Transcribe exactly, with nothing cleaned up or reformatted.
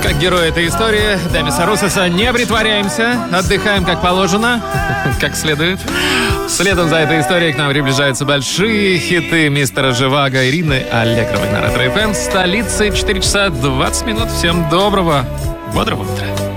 Как герой этой истории, Демиса Руссоса, не притворяемся, отдыхаем как положено, как следует. Следом за этой историей к нам приближаются большие хиты мистера Живаго, Ирины Аллегровой на Ретро эф эм. Столицы, четыре часа двадцать минут. Всем доброго, бодрого утра.